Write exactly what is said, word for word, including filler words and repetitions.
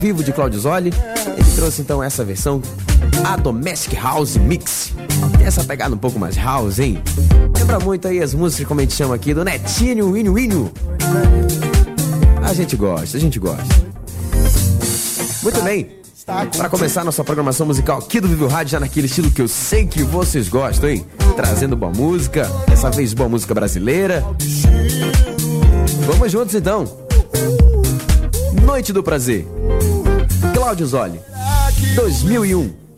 vivo de Claudio Zoli. Ele trouxe então essa versão, a Domestic House Mix. Tem essa pegada um pouco mais house, hein? Lembra muito aí as músicas, como a gente chama aqui, do Netinho, Winho Winho. A gente gosta, a gente gosta. Muito bem. Para começar nossa programação musical aqui do Vivo Rádio, já naquele estilo que eu sei que vocês gostam, hein? Trazendo boa música, dessa vez boa música brasileira. Vamos juntos então. Noite do Prazer, Claudio Zoli, dois mil e um.